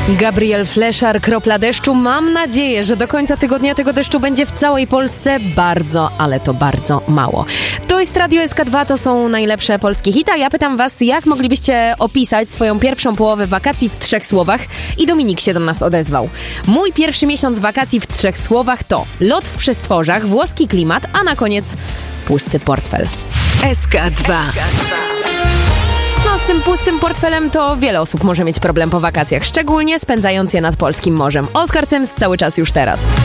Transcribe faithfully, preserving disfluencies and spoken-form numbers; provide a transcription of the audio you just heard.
Gabriel Fleszar, Kropla deszczu. Mam nadzieję, że do końca tygodnia tego deszczu będzie w całej Polsce bardzo, ale to bardzo mało. To jest Radio S K dwa, to są najlepsze polskie hity. Ja pytam was, jak moglibyście opisać swoją pierwszą połowę wakacji w trzech słowach? I Dominik się do nas odezwał. Mój pierwszy miesiąc wakacji w trzech słowach to lot w przestworzach, włoski klimat, a na koniec pusty portfel. S K dwa. No, z tym pustym portfelem to wiele osób może mieć problem po wakacjach, szczególnie spędzając je nad polskim morzem. Oskar Cemst cały czas już teraz.